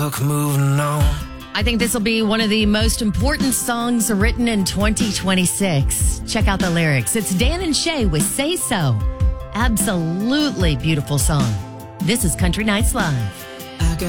luck moving on. I think this will be one of the most important songs written in 2026. Check out the lyrics. It's Dan and Shay with Say So. Absolutely beautiful song. This is Country Nights Live.